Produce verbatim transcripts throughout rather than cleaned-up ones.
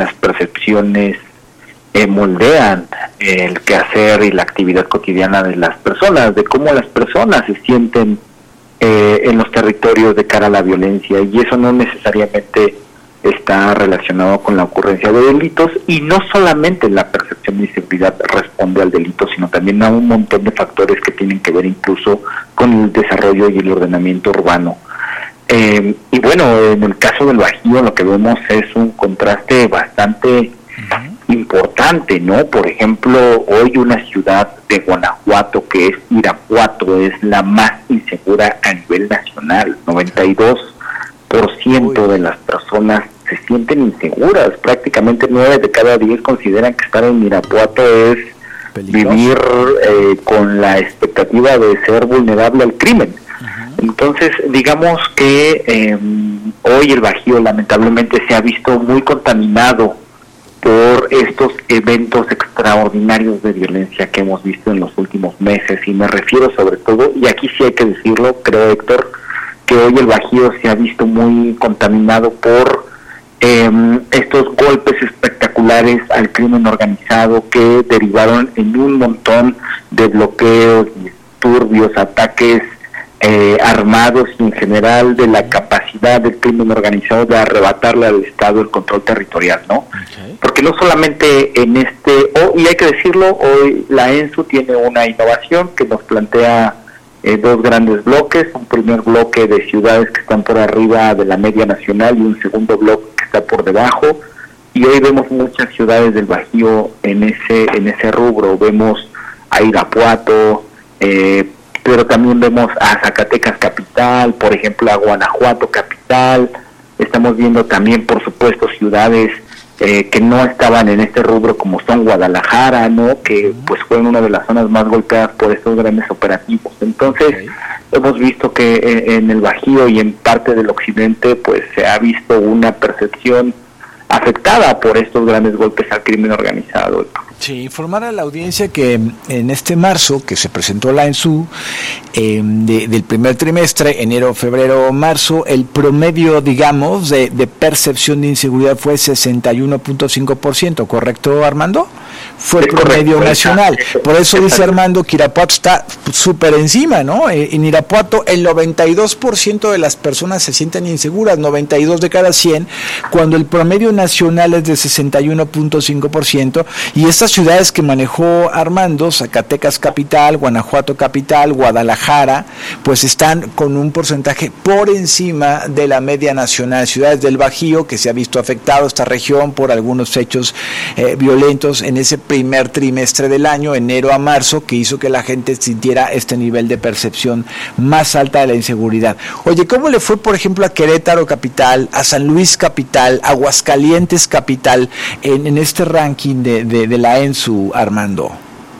las percepciones eh, moldean el quehacer y la actividad cotidiana de las personas, de cómo las personas se sienten eh, en los territorios de cara a la violencia, y eso no necesariamente está relacionado con la ocurrencia de delitos, y no solamente la percepción de inseguridad responde al delito, sino también a un montón de factores que tienen que ver incluso con el desarrollo y el ordenamiento urbano. Eh, y bueno, en el caso del Bajío lo que vemos es un contraste bastante uh-huh. importante, ¿no? Por ejemplo, hoy una ciudad de Guanajuato, que es Irapuato, es la más insegura a nivel nacional. noventa y dos por ciento de las personas se sienten inseguras, prácticamente nueve de cada diez consideran que estar en Irapuato es peligroso. Vivir eh, con la expectativa de ser vulnerable al crimen. Uh-huh. Entonces, digamos que eh, hoy el Bajío lamentablemente se ha visto muy contaminado por estos eventos extraordinarios de violencia que hemos visto en los últimos meses, y me refiero sobre todo, y aquí sí hay que decirlo, creo, Héctor, que hoy el Bajío se ha visto muy contaminado por eh, estos golpes espectaculares al crimen organizado que derivaron en un montón de bloqueos, disturbios, ataques eh, armados y en general de la capacidad del crimen organizado de arrebatarle al Estado el control territorial, ¿no? Okay. Porque no solamente en este, oh, y hay que decirlo, hoy la ENSU tiene una innovación que nos plantea Eh, dos grandes bloques, un primer bloque de ciudades que están por arriba de la media nacional y un segundo bloque que está por debajo, y hoy vemos muchas ciudades del Bajío en ese en ese rubro. Vemos a Irapuato, eh, pero también vemos a Zacatecas capital, por ejemplo a Guanajuato capital. Estamos viendo también, por supuesto, ciudades Eh, que no estaban en este rubro, como son Guadalajara, ¿no? Que pues fue una de las zonas más golpeadas por estos grandes operativos. Entonces, okay. hemos visto que eh, en el Bajío y en parte del occidente, pues se ha visto una percepción afectada por estos grandes golpes al crimen organizado. Sí, informar a la audiencia que en este marzo que se presentó la ENSU, eh, de, del primer trimestre, enero, febrero, marzo, el promedio, digamos, de, de percepción de inseguridad fue sesenta y uno punto cinco por ciento, ¿correcto, Armando? Fue el promedio nacional. Por eso dice Armando que Irapuato está súper encima, ¿no? En Irapuato el noventa y dos por ciento de las personas se sienten inseguras, noventa y dos de cada cien, cuando el promedio nacional es de sesenta y uno punto cinco por ciento, y estas ciudades que manejó Armando, Zacatecas capital, Guanajuato capital, Guadalajara, pues están con un porcentaje por encima de la media nacional. Ciudades del Bajío, que se ha visto afectado esta región por algunos hechos eh, violentos en ese primer trimestre del año, enero a marzo, que hizo que la gente sintiera este nivel de percepción más alta de la inseguridad. Oye, ¿cómo le fue, por ejemplo, a Querétaro capital, a San Luis capital, a Aguascalientes capital, en, en este ranking de, de, de la ENSU, Armando?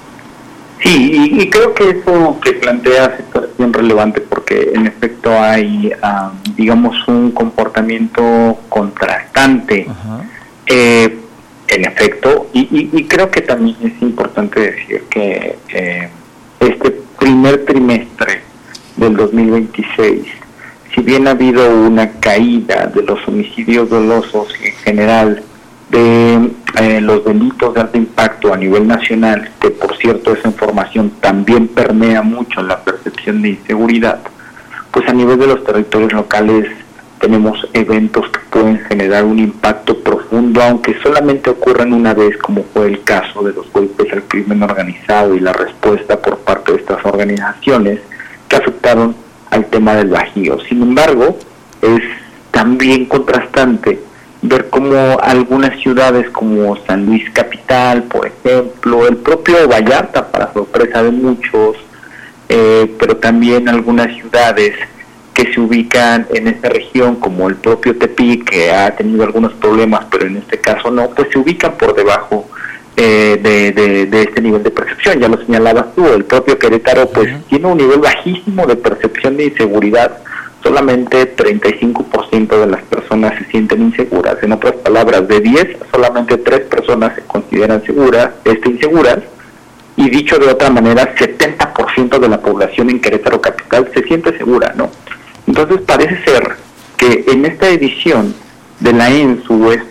Sí, y, y creo que eso que planteas es bien relevante, porque en efecto hay, uh, digamos, un comportamiento contrastante. Uh-huh. Eh, en efecto, y, y, y creo que también es importante decir que eh, este primer trimestre del dos mil veintiséis, si bien ha habido una caída de los homicidios dolosos en general, de eh, los delitos de alto impacto a nivel nacional, que por cierto esa información también permea mucho la percepción de inseguridad, pues a nivel de los territorios locales tenemos eventos que pueden generar un impacto profundo, aunque solamente ocurran una vez, como fue el caso de los golpes al crimen organizado y la respuesta por parte de estas organizaciones que afectaron al tema del Bajío. Sin embargo, es también contrastante ver cómo algunas ciudades como San Luis capital, por ejemplo, el propio Vallarta, para sorpresa de muchos, eh, pero también algunas ciudades que se ubican en esta región, como el propio Tepic, que ha tenido algunos problemas, pero en este caso no, pues se ubican por debajo eh, de, de, de este nivel de percepción. Ya lo señalabas tú, el propio Querétaro pues uh-huh. tiene un nivel bajísimo de percepción de inseguridad. Solamente treinta y cinco por ciento de las personas se sienten inseguras. En otras palabras, de diez, solamente tres personas se consideran seguras, este, inseguras, y dicho de otra manera, setenta por ciento de la población en Querétaro capital se siente segura, ¿no? Entonces parece ser que en esta edición de la ENSU, estos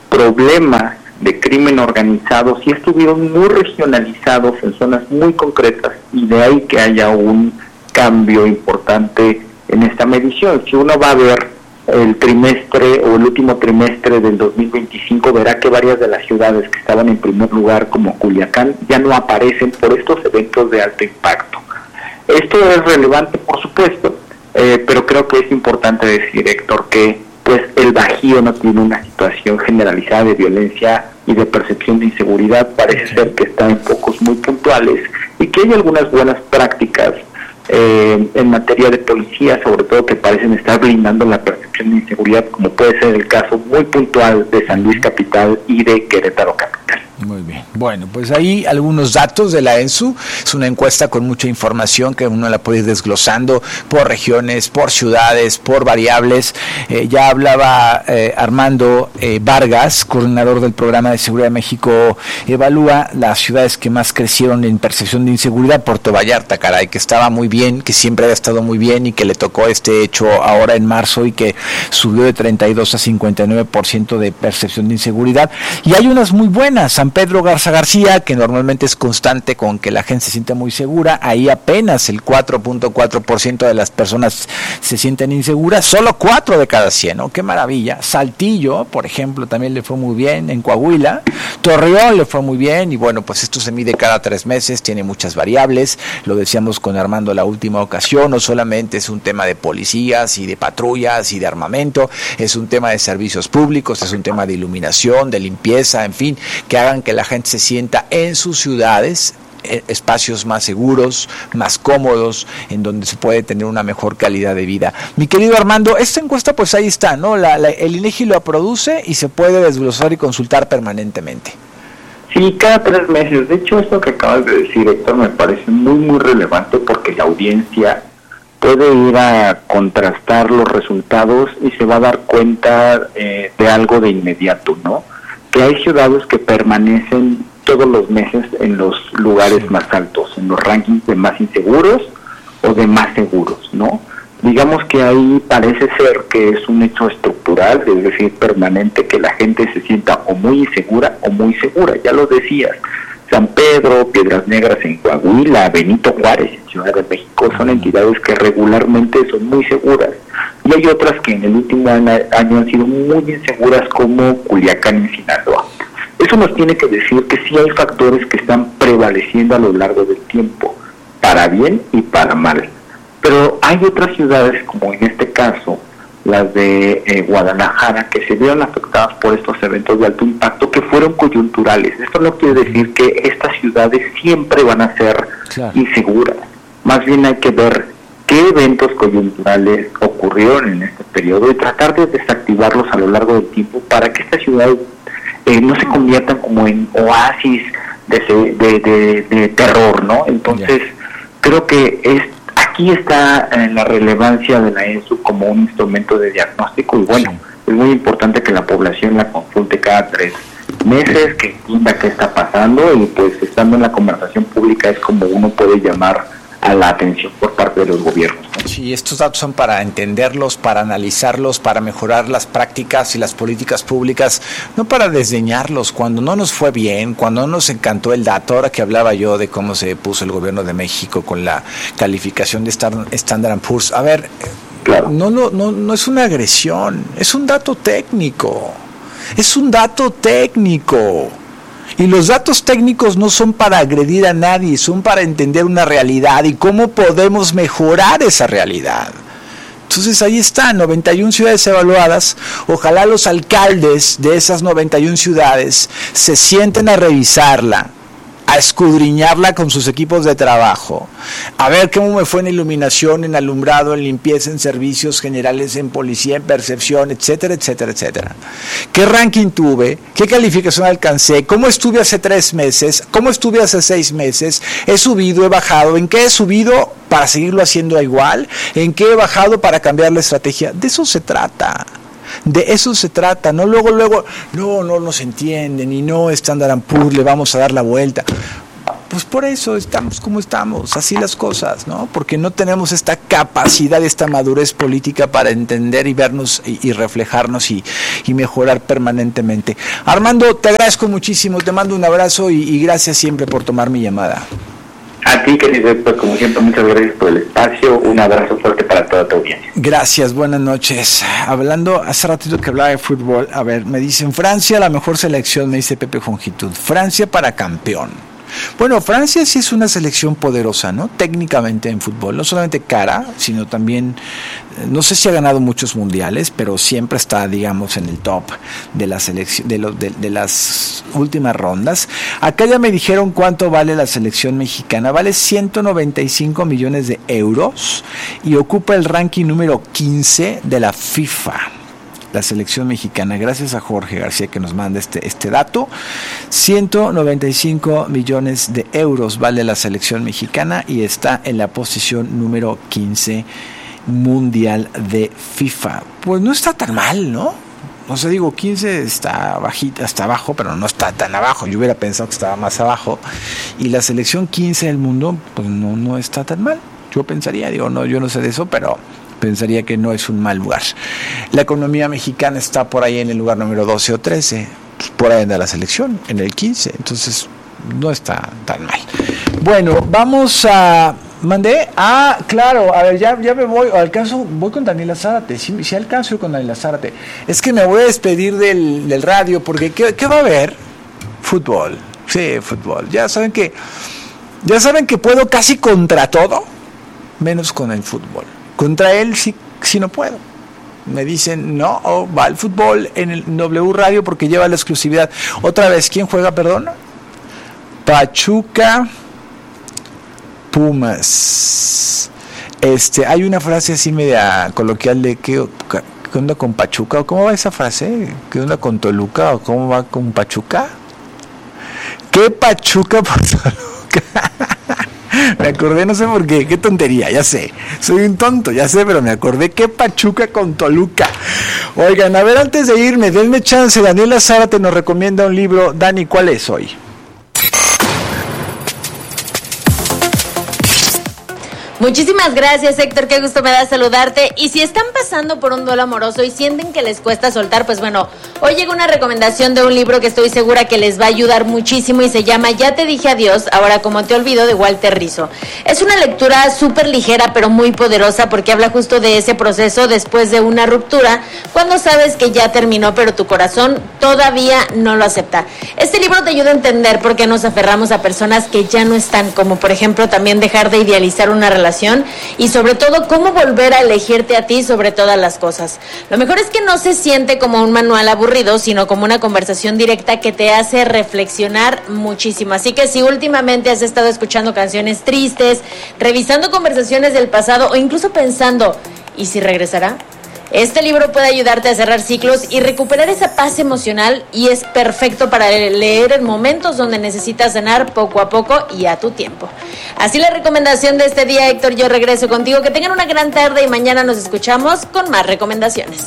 problemas de crimen organizado sí estuvieron muy regionalizados en zonas muy concretas, y de ahí que haya un cambio importante en esta medición. Si uno va a ver el trimestre o el último trimestre del dos mil veinticinco, verá que varias de las ciudades que estaban en primer lugar, como Culiacán, ya no aparecen por estos eventos de alto impacto. Esto es relevante, por supuesto, eh, pero creo que es importante decir, Héctor, que pues el Bajío no tiene una situación generalizada de violencia y de percepción de inseguridad. Parece ser que está en focos muy puntuales y que hay algunas buenas prácticas eh, en materia de policía, sobre todo, que parecen estar blindando la percepción de inseguridad, como puede ser el caso muy puntual de San Luis Capital y de Querétaro Capital. Muy bien. Bueno, pues ahí algunos datos de la ENSU. Es una encuesta con mucha información que uno la puede ir desglosando por regiones, por ciudades, por variables. Eh, ya hablaba eh, Armando eh, Vargas, coordinador del Programa de Seguridad de México Evalúa, las ciudades que más crecieron en percepción de inseguridad. Puerto Vallarta, caray, que estaba muy bien, que siempre había estado muy bien y que le tocó este hecho ahora en marzo y que subió de treinta y dos a cincuenta y nueve por ciento de percepción de inseguridad. Y hay unas muy buenas. San Pedro Garza García, que normalmente es constante con que la gente se siente muy segura, ahí apenas el cuatro punto cuatro por ciento de las personas se sienten inseguras, solo cuatro de cada cien, ¿no? ¡Qué maravilla! Saltillo, por ejemplo, también le fue muy bien, en Coahuila. Torreón le fue muy bien, y bueno, pues esto se mide cada tres meses, tiene muchas variables, lo decíamos con Armando la última ocasión, no solamente es un tema de policías y de patrullas y de armamento, es un tema de servicios públicos, es un tema de iluminación, de limpieza, en fin, que hagan que la gente se sienta en sus ciudades, espacios más seguros, más cómodos, en donde se puede tener una mejor calidad de vida. Mi querido Armando, esta encuesta pues ahí está, ¿no? La, la, el INEGI lo produce y se puede desglosar y consultar permanentemente. Sí, cada tres meses. De hecho, esto que acabas de decir, Héctor, me parece muy, muy relevante, porque la audiencia puede ir a contrastar los resultados y se va a dar cuenta eh, de algo de inmediato, ¿no? Que hay ciudades que permanecen todos los meses en los lugares más altos, en los rankings de más inseguros o de más seguros, ¿no? Digamos que ahí parece ser que es un hecho estructural, es decir, permanente, que la gente se sienta o muy insegura o muy segura. Ya lo decías, San Pedro, Piedras Negras en Coahuila, Benito Juárez en Ciudad de México son entidades que regularmente son muy seguras, y hay otras que en el último año han sido muy inseguras, como Culiacán en Sinaloa. Eso nos tiene que decir que sí hay factores que están prevaleciendo a lo largo del tiempo, para bien y para mal. Pero hay otras ciudades, como en este caso las de eh, Guadalajara, que se vieron afectadas por estos eventos de alto impacto que fueron coyunturales. Esto no quiere decir que estas ciudades siempre van a ser claro. inseguras. Más bien hay que ver qué eventos coyunturales ocurrieron en este periodo y tratar de desactivarlos a lo largo del tiempo, para que estas ciudades eh, no se conviertan como en oasis de, de, de, de terror, ¿no? Entonces, yeah. creo que es aquí está en la relevancia de la ENSU como un instrumento de diagnóstico, y bueno, sí. es muy importante que la población la consulte cada tres meses, que entienda qué está pasando, y pues estando en la conversación pública es como uno puede llamar a la atención por parte de los gobiernos, ¿no? Sí, estos datos son para entenderlos, para analizarlos, para mejorar las prácticas y las políticas públicas, no para desdeñarlos cuando no nos fue bien, cuando no nos encantó el dato. Ahora que hablaba yo de cómo se puso el gobierno de México con la calificación de Standard and Poor's, a ver, claro. no, no, no, no es una agresión, es un dato técnico, es un dato técnico. Y los datos técnicos no son para agredir a nadie, son para entender una realidad y cómo podemos mejorar esa realidad. Entonces ahí están, noventa y una ciudades evaluadas. Ojalá los alcaldes de esas noventa y una ciudades se sienten a revisarla, a escudriñarla con sus equipos de trabajo, a ver cómo me fue en iluminación, en alumbrado, en limpieza, en servicios generales, en policía, en percepción, etcétera, etcétera, etcétera. ¿Qué ranking tuve? ¿Qué calificación alcancé? ¿Cómo estuve hace tres meses? ¿Cómo estuve hace seis meses? ¿He subido? ¿He bajado? ¿En qué he subido para seguirlo haciendo igual? ¿En qué he bajado para cambiar la estrategia? De eso se trata. De eso se trata, no luego, luego, no, no nos entienden y no Standard and Poor's, le vamos a dar la vuelta. pues por eso estamos como estamos, así las cosas, ¿no? Porque no tenemos esta capacidad, esta madurez política para entender y vernos y, y reflejarnos y, y mejorar permanentemente. Armando, te agradezco muchísimo, te mando un abrazo y, y gracias siempre por tomar mi llamada. A ti, querido Héctor, como siempre, muchas gracias por el espacio. Un abrazo fuerte para toda tu audiencia. Gracias, buenas noches. Hablando, hace ratito que hablaba de fútbol, a ver, me dicen Francia, la mejor selección, me dice Pepe Jongitud. Francia para campeón. Bueno, Francia sí es una selección poderosa, ¿no? Técnicamente en fútbol, no solamente cara, sino también, no sé si ha ganado muchos mundiales, pero siempre está, digamos, en el top de la selección, de, lo, de, de las últimas rondas. Acá ya me dijeron cuánto vale la selección mexicana, vale ciento noventa y cinco millones de euros y ocupa el ranking número quince de la FIFA. La selección mexicana, gracias a Jorge García que nos manda este, este dato, ciento noventa y cinco millones de euros vale la selección mexicana y está en la posición número quince mundial de FIFA. Pues no está tan mal, ¿no? O sea, digo, quince está bajita, está abajo, pero no está tan abajo. Yo hubiera pensado que estaba más abajo. Y la selección quince del mundo, pues no, no está tan mal. Yo pensaría, digo, no, yo no sé de eso, pero pensaría que no es un mal lugar. La economía mexicana está por ahí en el lugar número doce o trece, pues por ahí anda la selección, en el quince, entonces no está tan mal. Bueno, vamos a... ¿Mandé? Ah, claro, a ver, ya, ya me voy, alcanzo, voy con Daniela Zárate, sí, sí alcanzo con Daniela Zárate. Es que me voy a despedir del, del radio, porque ¿qué, ¿qué va a haber? Fútbol, sí, fútbol. Ya saben que, ya saben que puedo casi contra todo, menos con el fútbol. Contra él sí, sí no puedo. Me dicen, no, oh, va el fútbol en el W Radio porque lleva la exclusividad. Otra vez, ¿quién juega, perdón? Pachuca Pumas. Este, hay una frase así media coloquial de ¿qué, qué onda con Pachuca? ¿Cómo va esa frase? ¿Qué onda con Toluca? ¿O cómo va con Pachuca? ¿Qué Pachuca por Toluca? Me acordé, no sé por qué, qué tontería, ya sé, soy un tonto, ya sé, pero me acordé, qué Pachuca con Toluca. Oigan, a ver, antes de irme, denme chance, Daniela Zárate nos recomienda un libro. Dani, ¿cuál es hoy? Muchísimas gracias, Héctor, qué gusto me da saludarte. Y si están pasando por un duelo amoroso y sienten que les cuesta soltar, pues bueno, hoy llega una recomendación de un libro que estoy segura que les va a ayudar muchísimo y se llama Ya te dije adiós, ahora como te olvido, de Walter Rizzo. Es una lectura súper ligera pero muy poderosa porque habla justo de ese proceso después de una ruptura, cuando sabes que ya terminó pero tu corazón todavía no lo acepta. Este libro te ayuda a entender por qué nos aferramos a personas que ya no están, como por ejemplo también dejar de idealizar una relación y sobre todo cómo volver a elegirte a ti sobre todas las cosas. Lo mejor es que no se siente como un manual aburrido, sino como una conversación directa que te hace reflexionar muchísimo. Así que si últimamente has estado escuchando canciones tristes, revisando conversaciones del pasado o incluso pensando, ¿y si regresará? Este libro puede ayudarte a cerrar ciclos y recuperar esa paz emocional y es perfecto para leer en momentos donde necesitas sanar poco a poco y a tu tiempo. Así la recomendación de este día, Héctor, yo regreso contigo. Que tengan una gran tarde y mañana nos escuchamos con más recomendaciones.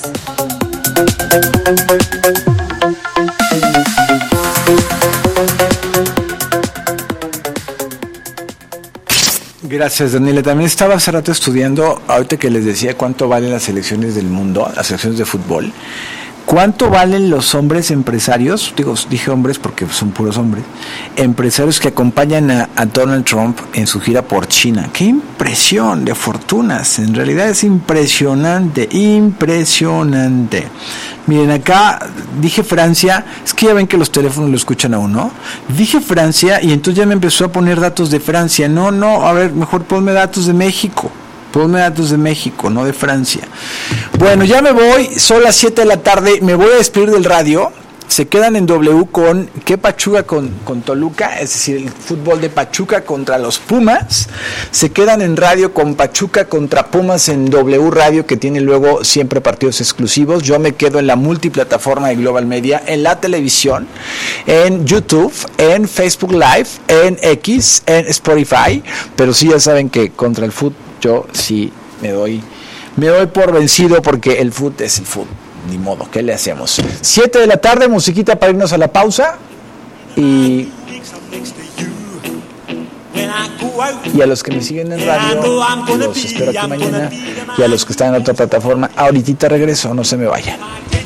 Gracias, Daniela. También estaba hace rato estudiando, ahorita que les decía cuánto valen las selecciones del mundo, las selecciones de fútbol. ¿Cuánto valen los hombres empresarios? Digo, dije hombres porque son puros hombres. Empresarios que acompañan a, a Donald Trump en su gira por China. ¡Qué impresión de fortunas! En realidad es impresionante, impresionante. Miren, acá dije Francia, es que ya ven que los teléfonos lo escuchan a uno. Dije Francia y entonces ya me empezó a poner datos de Francia. No, no, a ver, mejor ponme datos de México. Ponme datos de México, no de Francia. Bueno, ya me voy, son las siete de la tarde, me voy a despedir del radio. Se quedan en W con ¿qué Pachuca con, con Toluca? Es decir, el fútbol de Pachuca contra los Pumas. Se quedan en radio con Pachuca contra Pumas en W Radio, que tiene luego siempre partidos exclusivos. Yo me quedo en la multiplataforma de Global Media, en la televisión, en YouTube, en Facebook Live, en X, en Spotify. Pero sí, ya saben que contra el fútbol yo sí me doy, me doy por vencido porque el fútbol es el fútbol. Ni modo, ¿qué le hacemos? siete de la tarde, musiquita para irnos a la pausa. Y Y a los que me siguen en radio, los espero aquí mañana. Y a los que están en otra plataforma, ahorita regreso, no se me vayan.